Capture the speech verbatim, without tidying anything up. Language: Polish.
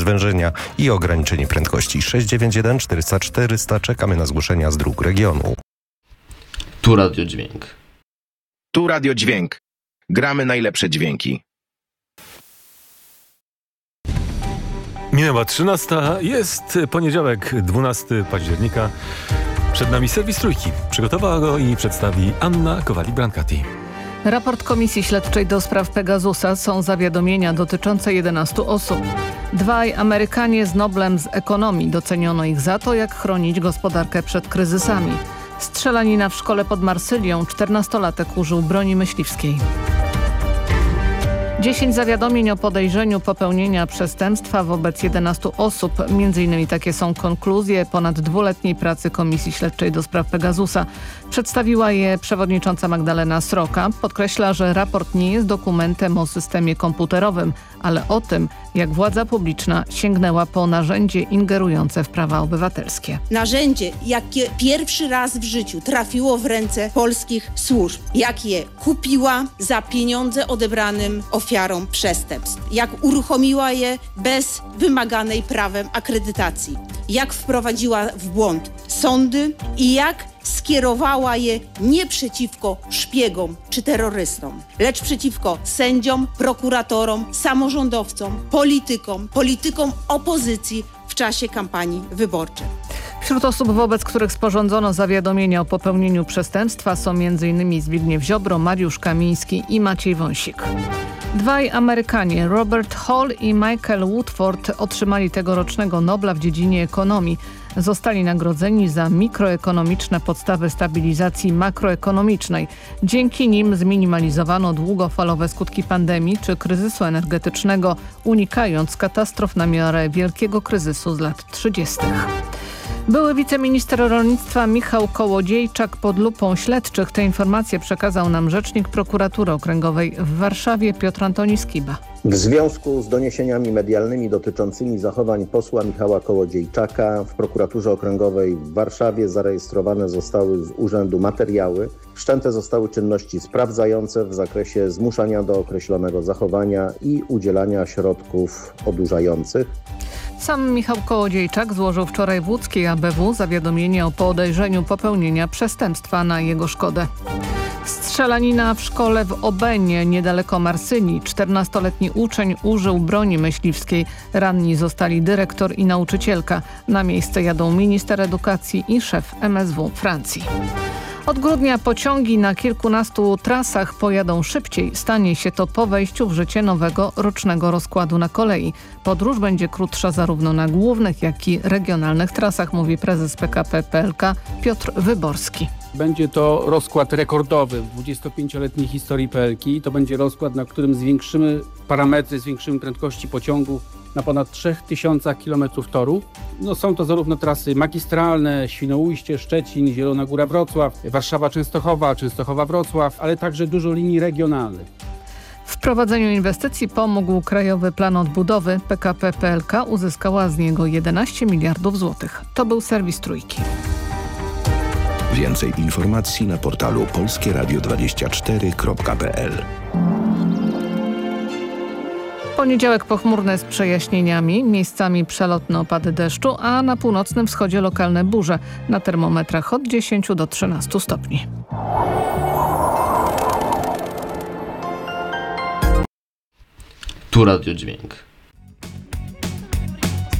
zwężenia i ograniczenie prędkości. sześć dziewięć jeden czterysta czterysta. Czekamy na zgłoszenia z dróg regionu. Tu Radio Dźwięk. Tu Radio Dźwięk. Gramy najlepsze dźwięki. Minęła trzynasta, jest poniedziałek, dwunastego października. Przed nami serwis Trójki. Przygotowała go i przedstawi Anna Kowali-Brancati. Raport Komisji Śledczej do spraw Pegasusa są zawiadomienia dotyczące jedenastu osób. Dwaj Amerykanie z Noblem z ekonomii. Doceniono ich za to, jak chronić gospodarkę przed kryzysami. Strzelanina w szkole pod Marsylią. czternastolatek użył broni myśliwskiej. dziesięć zawiadomień o podejrzeniu popełnienia przestępstwa wobec jedenastu osób. Między innymi takie są konkluzje ponad dwuletniej pracy Komisji Śledczej do spraw Pegasusa. Przedstawiła je przewodnicząca Magdalena Sroka. Podkreśla, że raport nie jest dokumentem o systemie komputerowym, ale o tym, jak władza publiczna sięgnęła po narzędzie ingerujące w prawa obywatelskie. Narzędzie, jakie pierwszy raz w życiu trafiło w ręce polskich służb. Jak je kupiła za pieniądze odebranym ofiarom przestępstw. Jak uruchomiła je bez wymaganej prawem akredytacji. Jak wprowadziła w błąd sądy i jak skierowała je nie przeciwko szpiegom czy terrorystom, lecz przeciwko sędziom, prokuratorom, samorządowcom, politykom, politykom opozycji w czasie kampanii wyborczej. Wśród osób, wobec których sporządzono zawiadomienia o popełnieniu przestępstwa są między innymi Zbigniew Ziobro, Mariusz Kamiński i Maciej Wąsik. Dwaj Amerykanie, Robert Hall i Michael Woodford, otrzymali tegorocznego Nobla w dziedzinie ekonomii. Zostali nagrodzeni za mikroekonomiczne podstawy stabilizacji makroekonomicznej. Dzięki nim zminimalizowano długofalowe skutki pandemii czy kryzysu energetycznego, unikając katastrof na miarę wielkiego kryzysu z lat trzydziestych. Były wiceminister rolnictwa Michał Kołodziejczak pod lupą śledczych. Te informacje przekazał nam rzecznik prokuratury okręgowej w Warszawie Piotr Antoni Skiba. W związku z doniesieniami medialnymi dotyczącymi zachowań posła Michała Kołodziejczaka w prokuraturze okręgowej w Warszawie zarejestrowane zostały z urzędu materiały. Wszczęte zostały czynności sprawdzające w zakresie zmuszania do określonego zachowania i udzielania środków odurzających. Sam Michał Kołodziejczak złożył wczoraj w łódzkiej A B W zawiadomienie o podejrzeniu popełnienia przestępstwa na jego szkodę. Strzelanina w szkole w Obenie, niedaleko Marsylii. czternastoletni uczeń użył broni myśliwskiej. Ranni zostali dyrektor i nauczycielka. Na miejsce jadą minister edukacji i szef M S W Francji. Od grudnia pociągi na kilkunastu trasach pojadą szybciej. Stanie się to po wejściu w życie nowego rocznego rozkładu na kolei. Podróż będzie krótsza zarówno na głównych, jak i regionalnych trasach, mówi prezes P K P P L K Piotr Wyborski. Będzie to rozkład rekordowy w dwudziestopięcioletniej historii P L K. To będzie rozkład, na którym zwiększymy parametry, zwiększymy prędkości pociągu na ponad trzy tysiące kilometrów toru. No, są to zarówno trasy magistralne, Świnoujście, Szczecin, Zielona Góra, Wrocław, Warszawa, Częstochowa, Częstochowa, Wrocław, ale także dużo linii regionalnych. W prowadzeniu inwestycji pomógł Krajowy Plan Odbudowy. P K P P L K uzyskała z niego jedenaście miliardów złotych. To był serwis Trójki. Więcej informacji na portalu polskie radio dwadzieścia cztery kropka p l. Poniedziałek pochmurny z przejaśnieniami, miejscami przelotne opady deszczu, a na północnym wschodzie lokalne burze. Na termometrach od dziesięciu do trzynastu stopni. Tu Radio Dźwięk.